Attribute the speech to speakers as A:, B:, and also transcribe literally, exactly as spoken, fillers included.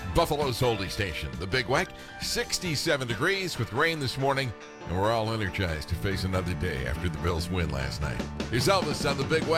A: Buffalo's Holding Station, the Big Weck, sixty-seven degrees with rain this morning, and we're all energized to face another day after the Bills win last night. Here's Elvis on the Big Weck.